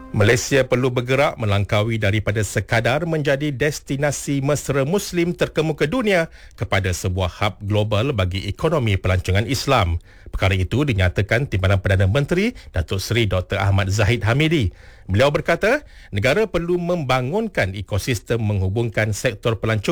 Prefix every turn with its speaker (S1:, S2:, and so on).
S1: Malaysia perlu bergerak melangkaui daripada sekadar menjadi destinasi mesra Muslim terkemuka dunia kepada sebuah hub global bagi ekonomi pelancongan Islam. Perkara itu dinyatakan Timbalan Perdana Menteri Datuk Seri Dr. Ahmad Zahid Hamidi. Beliau berkata, negara perlu membangunkan ekosistem menghubungkan sektor pelancongan